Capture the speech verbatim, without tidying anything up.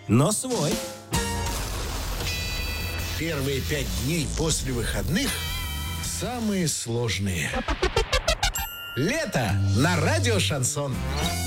но свой. Первые пять дней после выходных самые сложные. Лето на радио «Шансон».